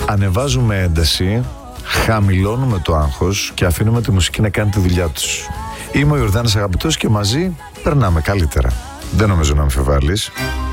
ανεβάζουμε ένταση, χαμηλώνουμε το άγχος και αφήνουμε τη μουσική να κάνει τη δουλειά τους. Είμαι ο Ιορδάνης Αγαπητός και μαζί περνάμε καλύτερα. Δεν νομίζω να αμφιβάλλεις.